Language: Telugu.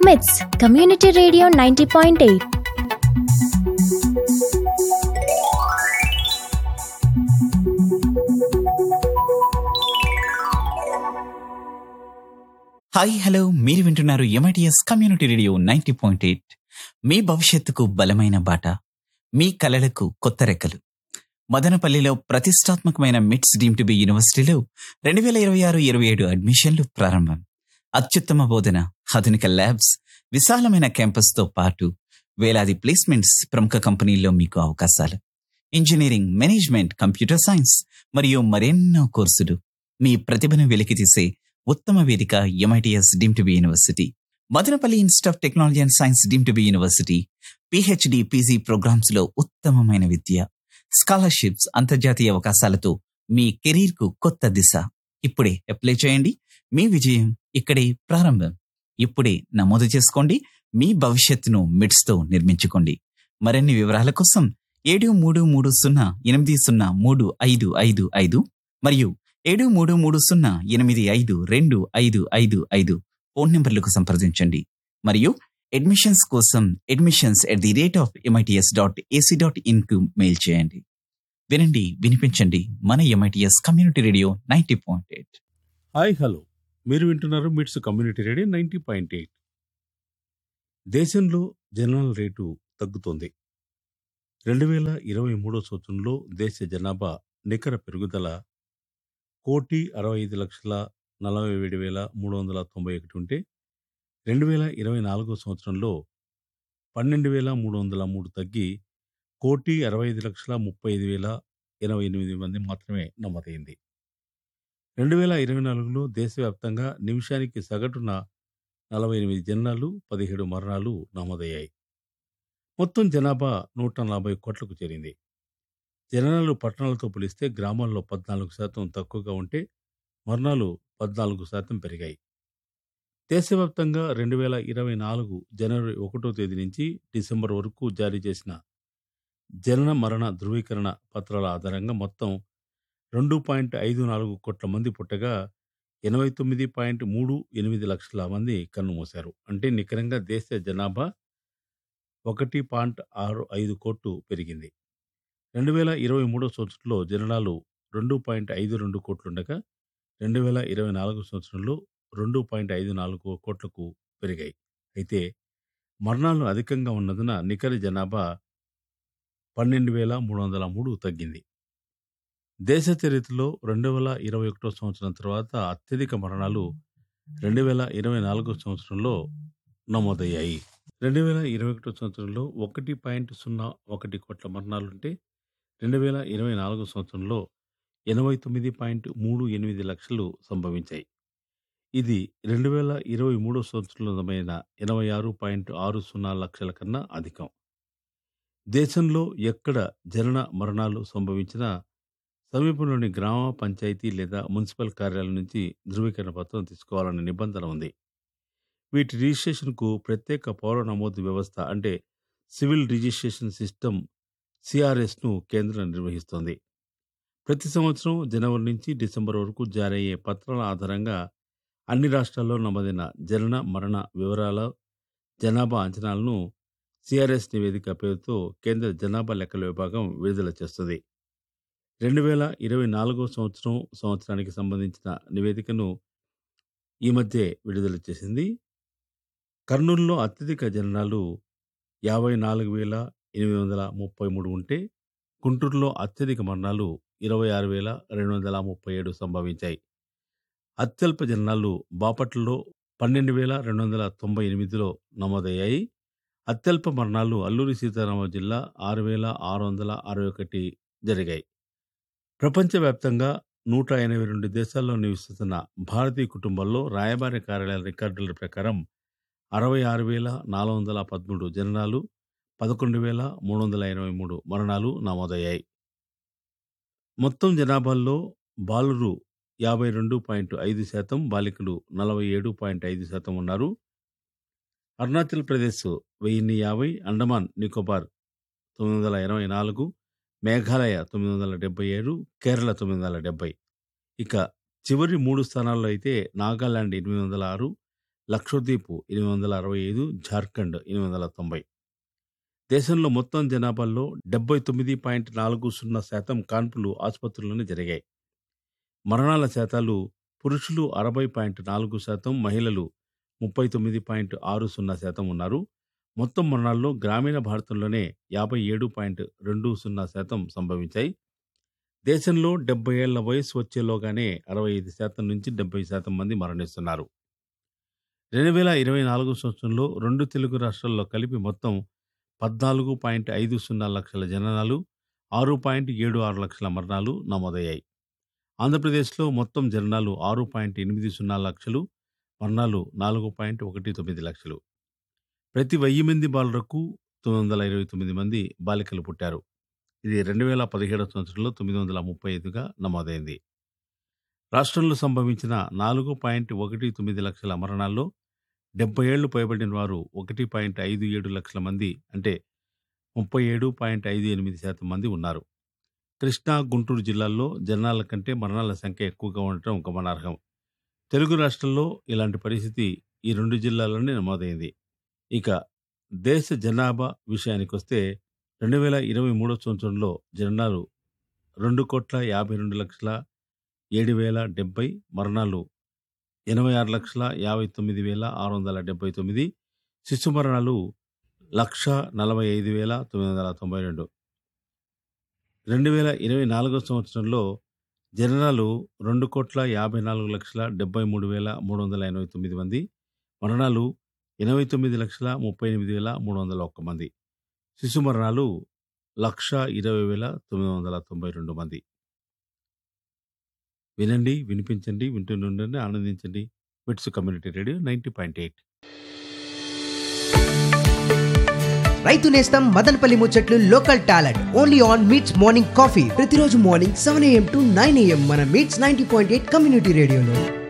మిట్స్ కమ్యూనిటీ రేడియో 90.8. హాయ్ హలో, మీరు వింటున్నారు MITS కమ్యూనిటీ రేడియో 90.8. మీ భవిష్యత్తుకు బలమైన బాట, మీ కలలకు కొత్త రెక్కలు. మదనపల్లిలో ప్రతిష్టాత్మకమైన మిట్స్ డీమ్ టు బి యూనివర్సిటీలో 2026-27 అడ్మిషన్లు ప్రారంభం. అత్యుత్తమ బోధన, ఆధునిక ల్యాబ్స్, విశాలమైన క్యాంపస్తో పాటు వేలాది ప్లేస్మెంట్స్, ప్రముఖ కంపెనీల్లో మీకు అవకాశాలు. ఇంజనీరింగ్, మేనేజ్మెంట్, కంప్యూటర్ సైన్స్ మరియు మరెన్నో కోర్సులు. మీ ప్రతిభను వెలికితీసే ఉత్తమ వేదిక MITS deem to be university. Madanapalle institute of technology and science deem to be university. PhD, PG programmes లో ఉత్తమమైన విద్య, స్కాలర్షిప్స్, అంతర్జాతీయ అవకాశాలతో మీ కెరీర్ కు కొత్త దిశ. ఇప్పుడే అప్లై చేయండి. మీ విజయం ఇక్కడే ప్రారంభం. ఇప్పుడే నమోదు చేసుకోండి. మీ భవిష్యత్తును మిడ్స్ తో నిర్మించుకోండి. మరిన్ని వివరాల కోసం 7330803555 మరియు 7330852255 ఫోన్ నంబర్లకు సంప్రదించండి. మరియు అడ్మిషన్స్ కోసం admissions@MITS.ac.in కు మెయిల్ చేయండి. వినండి, వినిపించండి. మన MITS community radio 90.8. Hi hello, మీరు వింటున్నారు మిట్స్ కమ్యూనిటీ రేడియో 90.8. దేశంలో జనన రేటు తగ్గుతోంది. 2023 సంవత్సరంలో దేశ జనాభా నికర పెరుగుదల 1,65,47,391 ఉంటే 2024 సంవత్సరంలో 12,303 తగ్గి 1,65,35,088 మంది మాత్రమే నమోదైంది. 2024లో దేశవ్యాప్తంగా నిమిషానికి సగటున 48 జననాలు, 17 మరణాలు నమోదయ్యాయి. మొత్తం జనాభా 140 కోట్లకు చేరింది. జననాలు పట్టణాలతో పోలిస్తే గ్రామాల్లో 14% తక్కువగా ఉంటే మరణాలు 14% పెరిగాయి. దేశవ్యాప్తంగా 2024 జనవరి 1వ తేదీ నుంచి డిసెంబర్ వరకు జారీ చేసిన జనన మరణ ధృవీకరణ పత్రాల ఆధారంగా మొత్తం 2.54 కోట్ల మంది పుట్టగా 89.38 లక్షల మంది కన్నుమూశారు. అంటే నికరంగా దేశ జనాభా 1.65 కోట్లు పెరిగింది. 2023 సంవత్సరంలో జననాలు 2.52 కోట్లుండగా 2024 సంవత్సరంలో 2.54 కోట్లకు పెరిగాయి. అయితే మరణాలు అధికంగా ఉన్నందున నికర జనాభా 12,303 తగ్గింది. దేశ చరిత్రలో 2021 సంవత్సరం తర్వాత అత్యధిక మరణాలు 2024 సంవత్సరంలో నమోదయ్యాయి. 2021 సంవత్సరంలో 1.01 కోట్ల మరణాలుంటే 2024 సంవత్సరంలో 89.38 లక్షలు సంభవించాయి. ఇది 2023 సంవత్సరంలో నమోదైన 86.60 లక్షల కన్నా అధికం. దేశంలో ఎక్కడ జనన మరణాలు సంభవించినా సమీపంలోని గ్రామ పంచాయతీ లేదా మున్సిపల్ కార్యాలయం నుంచి ధృవీకరణ పత్రం తీసుకోవాలనే నిబంధన ఉంది. వీటి రిజిస్ట్రేషన్కు ప్రత్యేక పౌర నమోదు వ్యవస్థ అంటే సివిల్ రిజిస్ట్రేషన్ సిస్టమ్ CRSను కేంద్రం నిర్వహిస్తోంది. ప్రతి సంవత్సరం జనవరి నుంచి డిసెంబర్ వరకు జారీ అయ్యే పత్రాల ఆధారంగా అన్ని రాష్ట్రాల్లో నమోదైన జనన మరణ వివరాల జనాభా అంచనాలను CRS నివేదిక పేరుతో కేంద్ర జనాభా లెక్కల విభాగం విడుదల చేస్తుంది. 2024 సంవత్సరానికి సంబంధించిన నివేదికను ఈ మధ్య విడుదల చేసింది. కర్నూలులో అత్యధిక జననాలు 54,833 ఉంటే గుంటూరులో అత్యధిక మరణాలు 26,237 సంభవించాయి. అత్యల్ప జననాలు బాపట్లలో 12,298లో నమోదయ్యాయి. అత్యల్ప మరణాలు అల్లూరి సీతారామరాజు జిల్లా 6,661 జరిగాయి. ప్రపంచవ్యాప్తంగా 182 దేశాల్లో నివసిస్తున్న భారతీయ కుటుంబాల్లో రాయబార కార్యాలయాల రికార్డుల ప్రకారం 66,413 జననాలు, 11,383 మరణాలు నమోదయ్యాయి. మొత్తం జనాభాలో బాలురు 52.5%, బాలికలు 47.5% ఉన్నారు. అరుణాచల్ ప్రదేశ్ 1050, అండమాన్ నికోబార్ 984, మేఘాలయ 977, కేరళ 970. ఇక చివరి 3 స్థానాల్లో అయితే నాగాలాండ్ 806, లక్షద్వీప్ 865, జార్ఖండ్ 890. దేశంలో మొత్తం జనాభాలో 79.40% కాన్పులు ఆసుపత్రుల్లోనే జరిగాయి. మరణాల శాతాలు పురుషులు 60.4%, మహిళలు 39.60% ఉన్నారు. మొత్తం మరణాల్లో గ్రామీణ భారతంలోనే 57.20% సంభవించాయి. దేశంలో 70 ఏళ్ల వయసు వచ్చేలోగానే 65% నుంచి 70% మంది మరణిస్తున్నారు. 2024 సంవత్సరంలో 2 తెలుగు రాష్ట్రాల్లో కలిపి మొత్తం 14.50 లక్షల జననాలు, 6.76 లక్షల మరణాలు నమోదయ్యాయి. ఆంధ్రప్రదేశ్లో మొత్తం జననాలు 6.80 లక్షలు, మరణాలు 4.19 లక్షలు. ప్రతి 1000 మంది బాలురకు 929 మంది బాలికలు పుట్టారు. ఇది 2017 సంవత్సరంలో 935గా నమోదైంది. రాష్ట్రంలో సంభవించిన 4.19 లక్షల మరణాల్లో 70 ఏళ్లు పైబడిన వారు 1.57 లక్షల మంది, అంటే 37.58% మంది ఉన్నారు. కృష్ణా, గుంటూరు జిల్లాల్లో జనాల కంటే మరణాల సంఖ్య ఎక్కువగా ఉండటం గమనార్హం. తెలుగు రాష్ట్రాల్లో ఇలాంటి పరిస్థితి ఈ 2 జిల్లాల్లోనే నమోదైంది. ఇక దేశ జనాభా విషయానికొస్తే 2023 సంవత్సరంలో జననాలు 2,52,07,070, మరణాలు 86,59,679, శిశు మరణాలు 1,45,992. 2024 సంవత్సరంలో జననాలు 2,54,73,389 మంది, మరణాలు 89,38,301 మంది, శిశు మరణాలు 1,20,992 మంది. వినండి, వినిపించండి, వింటుండండి, ఆనందించండి. మిట్స్ కమ్యూనిటీ రేడియో 90.8. రైతు నేస్తం మదనపల్లి ముచ్చట్లు local talent only on meets morning coffee ప్రతిరోజు మార్నింగ్ 7 AM to 9 AM మన మీట్స్ 90.8 కమ్యూనిటీ రేడియోలో.